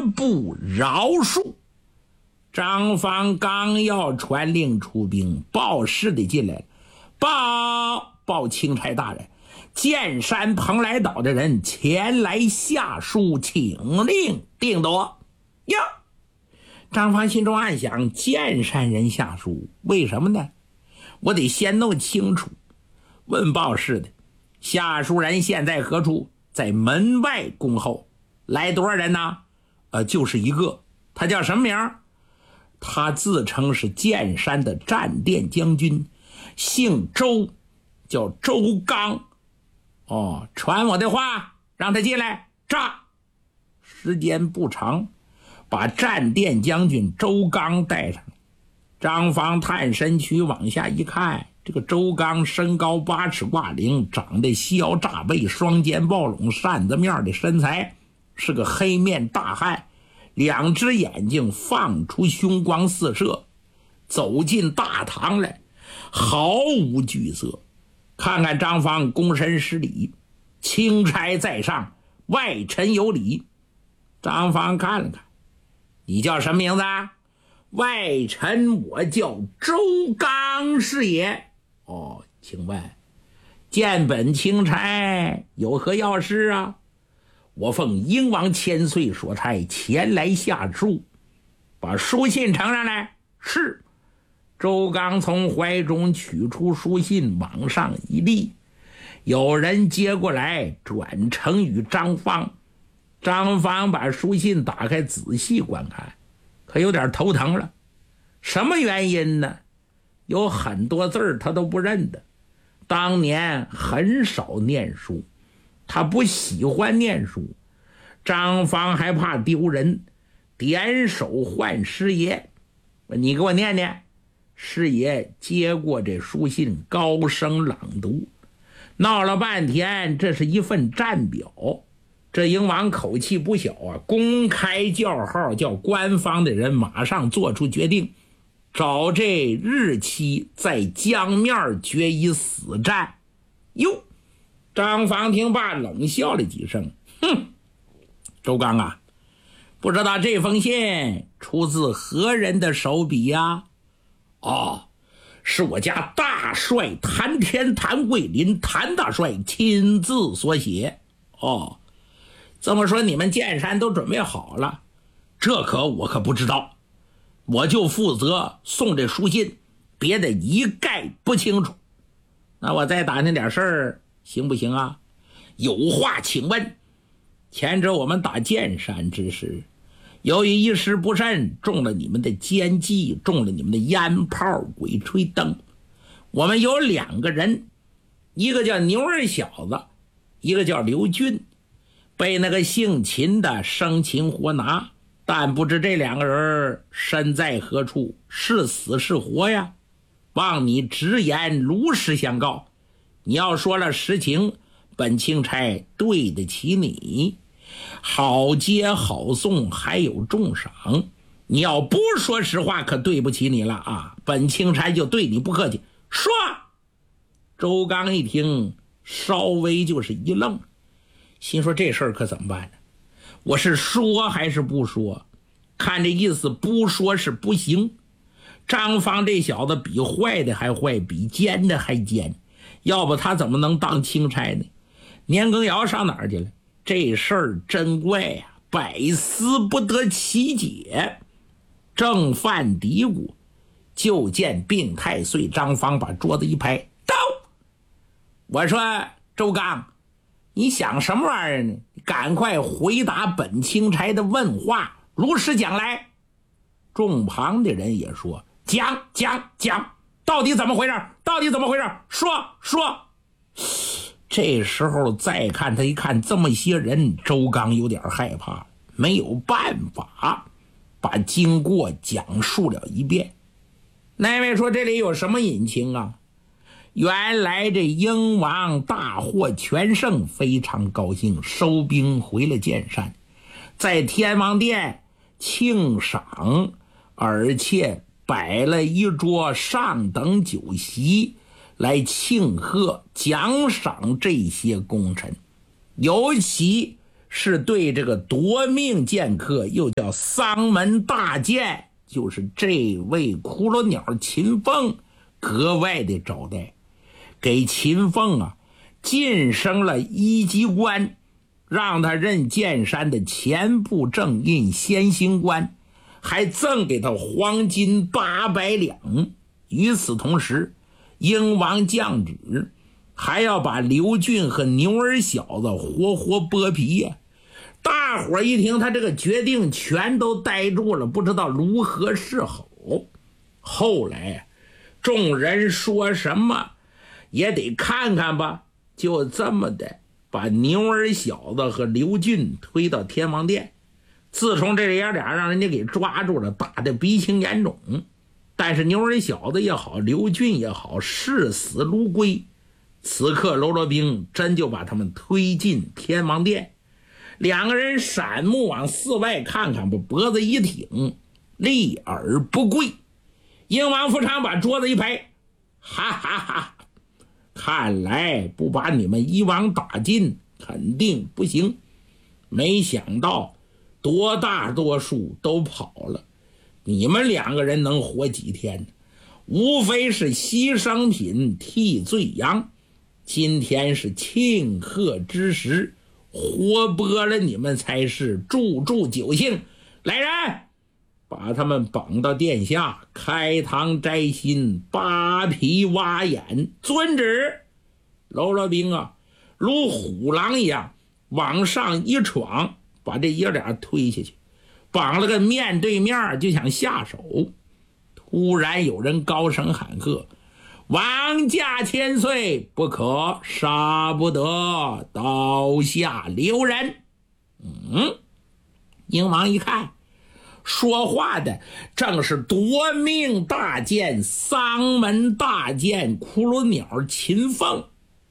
不饶恕。张方刚要传令出兵，报事的进来了，报钦差大人，剑山蓬莱岛的人前来下书，请令定夺。呀，张方心中暗想，剑山人下书，为什么呢？我得先弄清楚。问报事的，下书人现在何处？在门外恭候。来多少人呢？就是一个。他叫什么名？他自称是剑山的战殿将军，姓周，叫周刚。传我的话，让他进来。炸！时间不长，把战殿将军周刚带上。张方探身躯往下一看，这个周刚身高8尺挂零，长得细腰炸背，双肩暴拢，扇子面的身材，是个黑面大汉，2只眼睛放出凶光四射，走进大堂来，毫无惧色。看看张方躬身施礼，钦差在上，外臣有礼。张方看了看，你叫什么名字啊？外臣我叫周刚是也。请问见本钦差有何要事啊？我奉英王千岁所差，前来下书，把书信呈上来。是。周刚从怀中取出书信，往上一立，有人接过来，转呈与张方。张方把书信打开，仔细观看，可有点头疼了。什么原因呢？有很多字他都不认得，当年很少念书，他不喜欢念书。张方还怕丢人，点手唤师爷，你给我念念。师爷接过这书信，高声朗读。闹了半天，这是一份战表。这英王口气不小啊，公开叫号，叫官方的人马上做出决定，找这日期在江面决一死战。哟，张方听罢冷笑了几声，周刚啊，不知道这封信出自何人的手笔呀？是我家大帅谭天、谭桂林谭大帅亲自所写。这么说你们剑山都准备好了？这我可不知道，我就负责送这书信，别的一概不清楚。那我再打听点事儿行不行啊？有话请问。前者我们打剑山之时，由于一时不慎中了你们的奸计，中了你们的烟炮鬼吹灯，我们有2个人，一个叫牛儿小子，一个叫刘俊，被那个姓秦的生擒活拿，但不知这2个人身在何处，是死是活呀？望你直言如实相告。你要说了实情，本钦差对得起你，好接好送，还有重赏。你要不说实话，可对不起你了啊！本钦差就对你不客气。说。周刚一听，稍微就是一愣，心说这事儿可怎么办呢？我是说还是不说？看这意思，不说是不行。张方这小子比坏的还坏，比奸的还奸，要不他怎么能当钦差呢？年羹尧上哪儿去了？这事儿真怪呀，百思不得其解。正犯嘀咕，就见病太岁张方把桌子一拍，到！我说周刚，你想什么玩意儿呢？赶快回答本钦差的问话，如实讲来。众旁的人也说，讲，到底怎么回事？说。这时候再看他一看这么些人，周刚有点害怕，没有办法，把经过讲述了一遍。那位说这里有什么隐情啊？原来这英王大获全胜，非常高兴，收兵回了剑山，在天王殿庆赏，而且摆了一桌上等酒席来庆贺奖赏这些功臣，尤其是对这个夺命剑客，又叫丧门大剑，就是这位骷髅鸟秦凤格外的招待，给秦凤啊晋升了1级官，让他任剑山的前部正印先行官，还赠给他黄金800两。与此同时，英王降旨还要把刘俊和牛儿小子活活剥皮呀。大伙一听他这个决定，全都呆住了，不知道如何是好。后来众人说什么也得看看吧，就这么的把牛儿小子和刘俊推到天王殿。自从这爷俩让人家给抓住了，打得鼻青眼肿，但是牛儿小子也好，刘俊也好，视死如归。此刻喽啰兵真就把他们推进天王殿，两个人闪目往寺外看看，把脖子一挺，立而不跪。英王副长把桌子一拍，哈哈哈，看来不把你们一网打尽肯定不行。没想到多大多数都跑了，你们两个人能活几天呢？无非是牺牲品替罪羊。今天是庆贺之时，活剥了你们才是，助酒兴。来人，把他们绑到殿下，开膛摘心，扒皮挖眼。遵旨。喽啰兵啊，如虎狼一样往上一闯，把这爷俩推下去，绑了个面对面就想下手。突然有人高声喊喝，王驾千岁，不可，杀不得，刀下留人。英王一看，说话的正是夺命大剑丧门大剑骷髅鸟秦凤。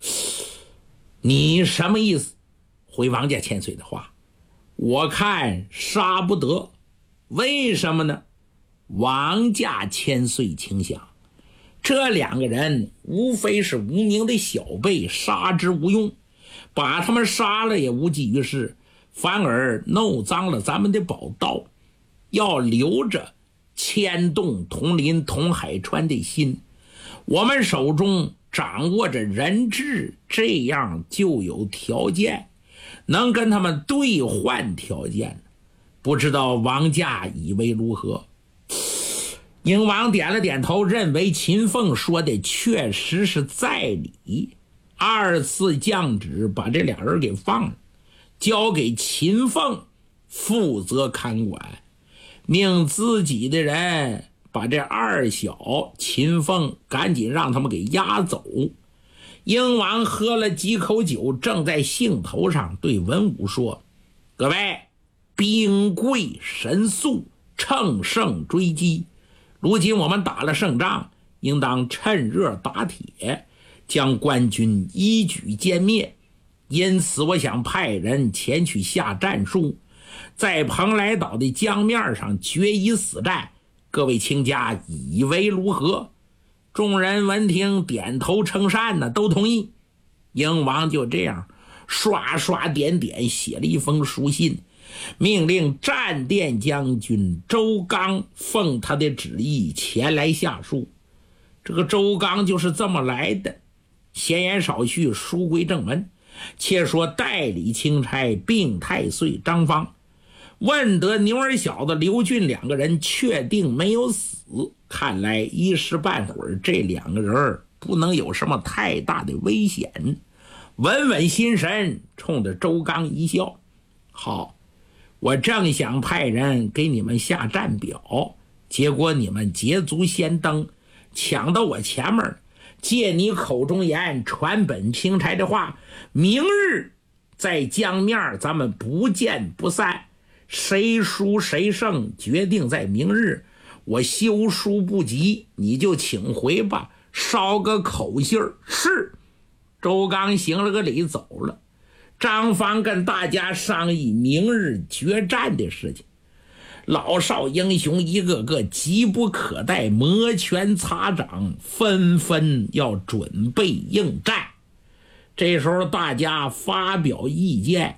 你什么意思？回王家千岁的话，我看杀不得。为什么呢？王家千岁请想，这两个人无非是无名的小辈，杀之无用，把他们杀了也无济于事，反而弄脏了咱们的宝刀。要留着牵动统林统海川的心，我们手中掌握着人质，这样就有条件能跟他们兑换条件。不知道王家以为如何？英王点了点头，认为秦凤说的确实是在理，二次降旨把这俩人给放了，交给秦凤负责看管，命自己的人把这二小秦凤赶紧让他们给押走。英王喝了几口酒，正在兴头上，对文武说，各位兵贵神速，乘胜追击，如今我们打了胜仗，应当趁热打铁，将官军一举歼灭。因此我想派人前去下战书，在蓬莱岛的江面上决一死战，各位卿家以为如何？众人闻听点头称善呢，都同意。英王就这样刷刷点点写了一封书信，命令战殿将军周刚奉他的旨意前来下书。这个周刚就是这么来的。闲言少叙，书归正文。且说代理钦差并太岁张方问得牛儿小子刘俊两个人确定没有死，看来一时半会儿这两个人不能有什么太大的危险。稳稳心神，冲着周刚一笑，好，我正想派人给你们下战表，结果你们捷足先登，抢到我前面，借你口中言传本钦差的话，明日在江面咱们不见不散，谁输谁胜决定在明日。我休书不及，你就请回吧，捎个口信儿。是。周刚行了个礼走了。张方跟大家商议明日决战的事情，老少英雄一个个急不可待，摩拳擦掌，纷纷要准备应战。这时候大家发表意见，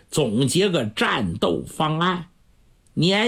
总结个战斗方案。年